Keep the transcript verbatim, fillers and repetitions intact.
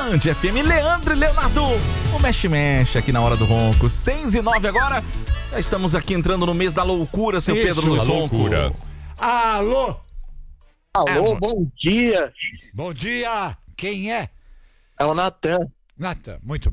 Band F M, Leandro e Leonardo, o mexe-mexe aqui na hora do ronco. seis e nove agora, já estamos aqui entrando no mês da loucura, seu Isso, Pedro do a Zonco. loucura. Alô? Alô, É, bom dia. Bom dia. Quem é? É o Natan. Nata, muito